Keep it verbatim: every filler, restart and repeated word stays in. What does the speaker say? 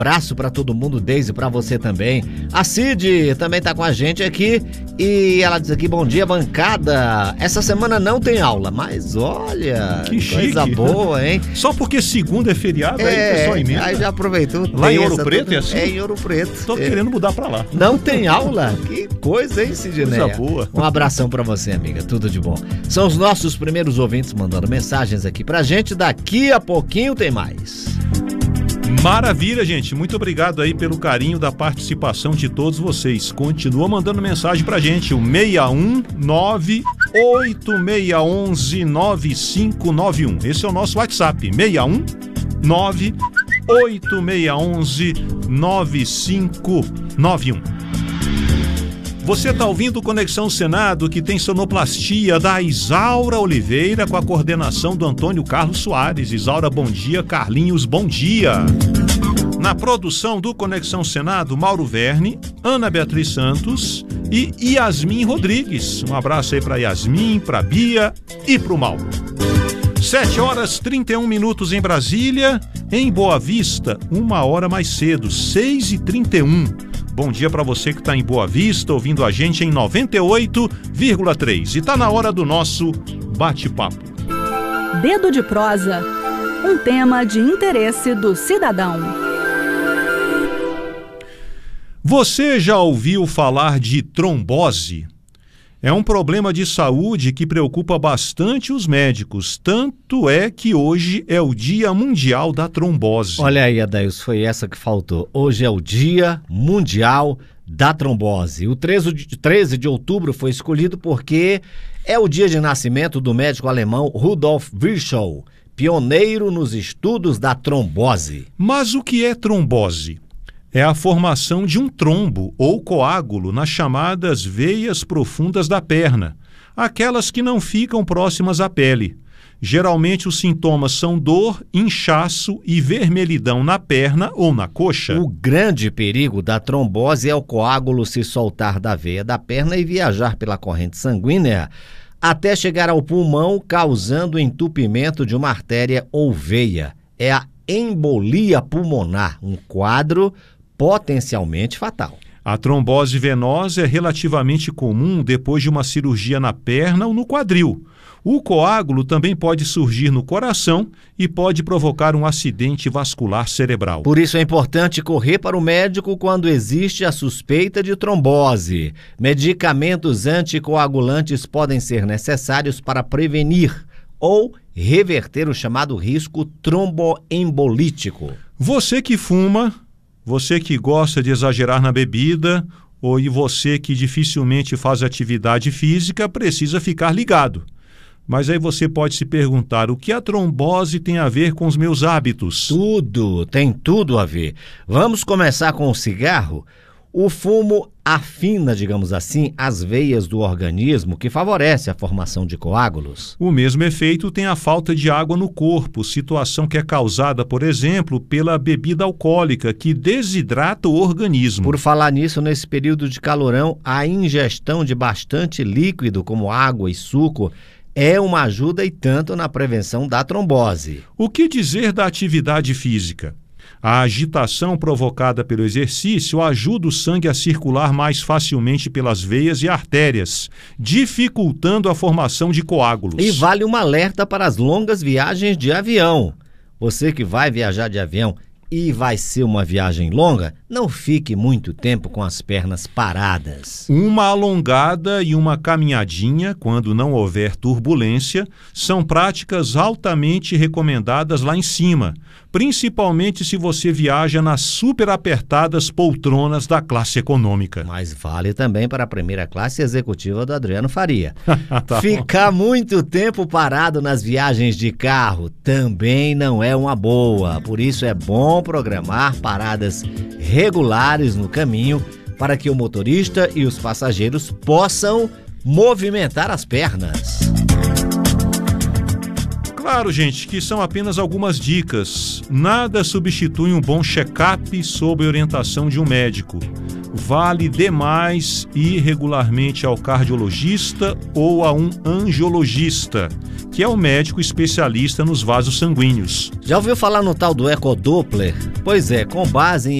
Abraço pra todo mundo, Deise, pra você também. A Cid também tá com a gente aqui e ela diz aqui, bom dia, bancada. Essa semana não tem aula, mas olha, que coisa chique. boa, hein? Só porque segunda é feriado, É, aí o pessoal emenda. aí já aproveitou. Lá em terça, Ouro Preto tudo- é assim? É, em Ouro Preto. Tô É. querendo mudar pra lá. Não tem aula? Que coisa, hein, Sidneia? Coisa boa. Um abração pra você, amiga. Tudo de bom. São os nossos primeiros ouvintes mandando mensagens aqui pra gente. Daqui a pouquinho tem mais. Maravilha, gente. Muito obrigado aí pelo carinho da participação de todos vocês. Continua mandando mensagem pra gente. O seis um nove oito seis um um nove cinco nove um. Esse é o nosso WhatsApp. seis um nove oito seis um um nove cinco nove um. Você está ouvindo o Conexão Senado, que tem sonoplastia da Isaura Oliveira com a coordenação do Antônio Carlos Soares. Isaura, bom dia. Carlinhos, bom dia. Na produção do Conexão Senado, Mauro Verne, Ana Beatriz Santos e Yasmin Rodrigues. Um abraço aí para Yasmin, para Bia e para o Mauro. sete horas e trinta e um minutos em Brasília. Em Boa Vista, uma hora mais cedo, seis e trinta e um. Bom dia para você que está em Boa Vista, ouvindo a gente em noventa e oito vírgula três. E está na hora do nosso bate-papo. Dedo de prosa, um tema de interesse do cidadão. Você já ouviu falar de trombose? É um problema de saúde que preocupa bastante os médicos, tanto é que hoje é o Dia Mundial da Trombose. Olha aí, Adailson, foi essa que faltou. Hoje é o Dia Mundial da Trombose. O treze de outubro foi escolhido porque é o dia de nascimento do médico alemão Rudolf Virchow, pioneiro nos estudos da trombose. Mas o que é trombose? É a formação de um trombo ou coágulo nas chamadas veias profundas da perna, aquelas que não ficam próximas à pele. Geralmente os sintomas são dor, inchaço e vermelhidão na perna ou na coxa. O grande perigo da trombose é o coágulo se soltar da veia da perna e viajar pela corrente sanguínea até chegar ao pulmão, causando entupimento de uma artéria ou veia. É a embolia pulmonar, um quadro potencialmente fatal. A trombose venosa é relativamente comum depois de uma cirurgia na perna ou no quadril. O coágulo também pode surgir no coração e pode provocar um acidente vascular cerebral. Por isso é importante correr para o médico quando existe a suspeita de trombose. Medicamentos anticoagulantes podem ser necessários para prevenir ou reverter o chamado risco tromboembolítico. Você que fuma, você que gosta de exagerar na bebida, ou e você que dificilmente faz atividade física, precisa ficar ligado. Mas aí você pode se perguntar, o que a trombose tem a ver com os meus hábitos? Tudo, tem tudo a ver. Vamos começar com o cigarro? O fumo afina, digamos assim, as veias do organismo, que favorece a formação de coágulos. O mesmo efeito tem a falta de água no corpo, situação que é causada, por exemplo, pela bebida alcoólica, que desidrata o organismo. Por falar nisso, nesse período de calorão, a ingestão de bastante líquido, como água e suco, é uma ajuda e tanto na prevenção da trombose. O que dizer da atividade física? A agitação provocada pelo exercício ajuda o sangue a circular mais facilmente pelas veias e artérias, dificultando a formação de coágulos. E vale um alerta para as longas viagens de avião. Você que vai viajar de avião e vai ser uma viagem longa, não fique muito tempo com as pernas paradas. Uma alongada e uma caminhadinha, quando não houver turbulência, são práticas altamente recomendadas lá em cima, principalmente se você viaja nas super apertadas poltronas da classe econômica. Mas vale também para a primeira classe executiva do Adriano Faria. Tá Ficar muito tempo parado nas viagens de carro também não é uma boa. Por isso é bom programar paradas regulares no caminho para que o motorista e os passageiros possam movimentar as pernas. Claro, gente, que são apenas algumas dicas. Nada substitui um bom check-up sob orientação de um médico. Vale demais ir regularmente ao cardiologista ou a um angiologista, que é o médico especialista nos vasos sanguíneos. Já ouviu falar no tal do ecodoppler? Pois é, com base em